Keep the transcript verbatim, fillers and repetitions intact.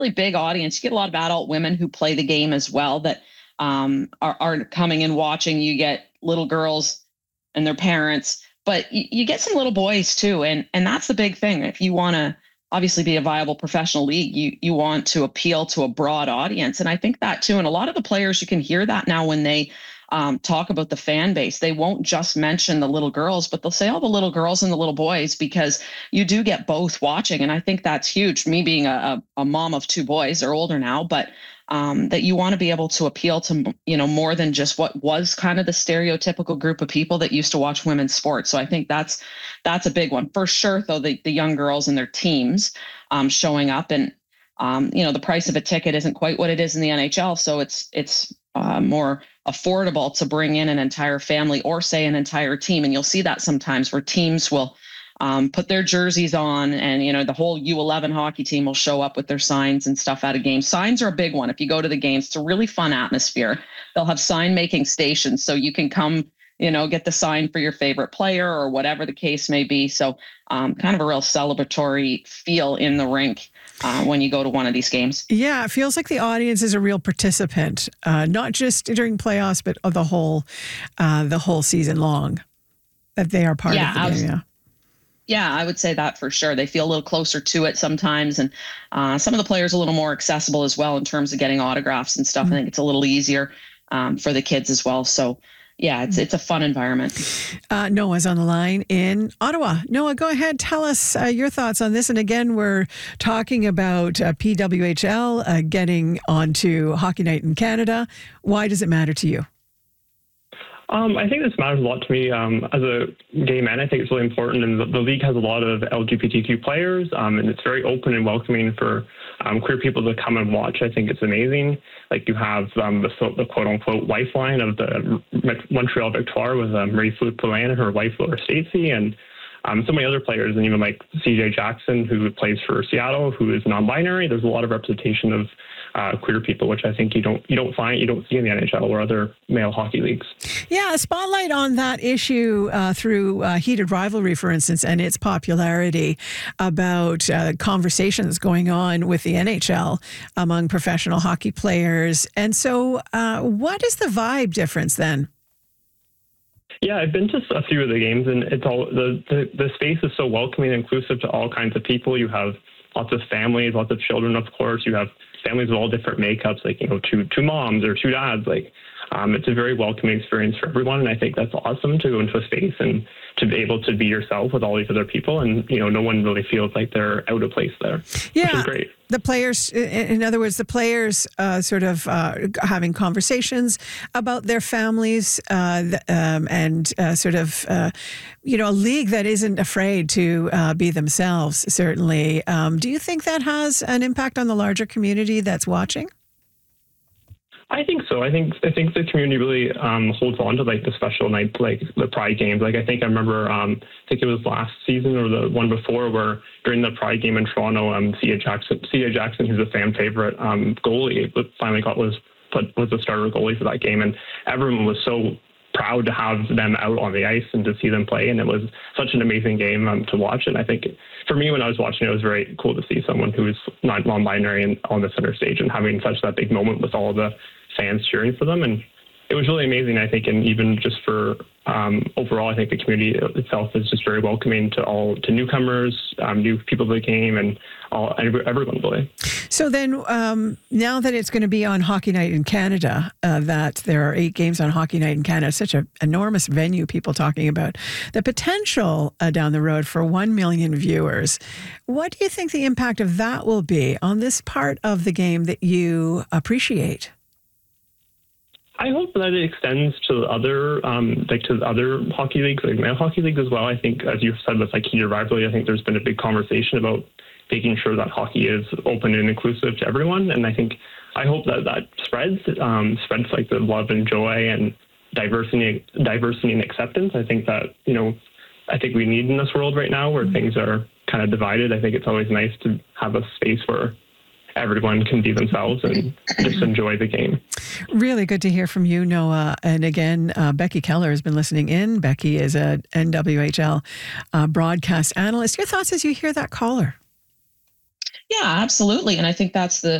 really big audience. You get a lot of adult women who play the game as well that um, are, are coming and watching. You get little girls and their parents, but you, you get some little boys too. And, and that's the big thing. If you want to obviously be a viable professional league, you, you want to appeal to a broad audience. And I think that too. And a lot of the players, you can hear that now when they um, talk about the fan base. They won't just mention the little girls, but they'll say all the little girls and the little boys, because you do get both watching. And I think that's huge. Me being a, a mom of two boys, they're older now, but um, that you want to be able to appeal to, you know, more than just what was kind of the stereotypical group of people that used to watch women's sports. So I think that's, that's a big one for sure. Though the, the young girls and their teams um, showing up, and, um, you know, the price of a ticket isn't quite what it is in the N H L. So it's, it's uh, more affordable to bring in an entire family or say an entire team. And you'll see that sometimes where teams will um, put their jerseys on, and, you know, the whole U eleven hockey team will show up with their signs and stuff at a game. Signs are a big one. If you go to the games, it's a really fun atmosphere. They'll have sign making stations, so you can come, you know, get the sign for your favorite player or whatever the case may be. So um, kind of a real celebratory feel in the rink uh, when you go to one of these games. Yeah, it feels like the audience is a real participant, uh, not just during playoffs, but the whole uh, the whole season long, that they are part yeah, of the was, game. Yeah. Yeah, I would say that for sure. They feel a little closer to it sometimes. And uh, some of the players a little more accessible as well in terms of getting autographs and stuff. Mm-hmm. I think it's a little easier um, for the kids as well. So yeah, it's it's a fun environment. Uh, Noah's on the line in Ottawa. Noah, go ahead. Tell us uh, your thoughts on this. And again, we're talking about uh, P W H L uh, getting onto Hockey Night in Canada. Why does it matter to you? Um, I think this matters a lot to me. Um, as a gay man, I think it's really important. And the, the league has a lot of L G B T Q players, um, and it's very open and welcoming for um, queer people to come and watch. I think it's amazing. Like you have um, the, the quote-unquote lifeline of the Montreal Victoire with um, Marie-Fleur Poulin and her wife, Laura Stacey, and um, so many other players, and even like C J Jackson, who plays for Seattle, who is non-binary. There's a lot of representation of Uh, queer people, which I think you don't you don't find you don't see in the N H L or other male hockey leagues. Yeah, a spotlight on that issue uh, through uh, Heated Rivalry, for instance, and its popularity about uh, conversations going on with the N H L among professional hockey players. And so, uh, what is the vibe difference then? Yeah, I've been to a few of the games, and it's all the the, the space is so welcoming and inclusive to all kinds of people. You have lots of families, lots of children, of course. You have families with all different makeups, like, you know, two two moms or two dads. Like, um, it's a very welcoming experience for everyone. And I think that's awesome to go into a space and to be able to be yourself with all these other people. And, you know, no one really feels like they're out of place there, yeah, which is great. The players, in other words, the players uh, sort of uh, having conversations about their families uh, um, and uh, sort of, uh, you know, a league that isn't afraid to uh, be themselves, certainly. Um, do you think that has an impact on the larger community that's watching? I think so. I think I think the community really um, holds on to like the special nights, like the Pride games. Like I think I remember, um, I think it was last season or the one before, where during the Pride game in Toronto, um, C J Jackson, C J Jackson, who's a fan favorite um, goalie, finally got was put was the starter goalie for that game, and everyone was so proud to have them out on the ice and to see them play, and it was such an amazing game um, to watch. And I think for me, when I was watching, it was very cool to see someone who is not non-binary and on the center stage and having such that big moment with all the fans cheering for them. And it was really amazing, I think. And even just for um, overall, I think the community itself is just very welcoming to all, to newcomers, um, new people to the game, and all everyone really. So then um, now that it's going to be on Hockey Night in Canada, uh, that there are eight games on Hockey Night in Canada, such an enormous venue, people talking about the potential uh, down the road for one million viewers. What do you think the impact of that will be on this part of the game that you appreciate? I hope that it extends to other, um, like to other hockey leagues, like male hockey leagues as well. I think, as you've said, with like Heated Rivalry, I think there's been a big conversation about making sure that hockey is open and inclusive to everyone. And I think, I hope that that spreads, um, spreads like the love and joy and diversity, diversity and acceptance. I think that, you know, I think we need in this world right now where things are kind of divided. I think it's always nice to have a space where everyone can be themselves and just enjoy the game. Really good to hear from you, Noah. And again, uh, Becky Keller has been listening in. Becky is a N W H L uh, broadcast analyst. Your thoughts as you hear that caller? Yeah, absolutely. And I think that's the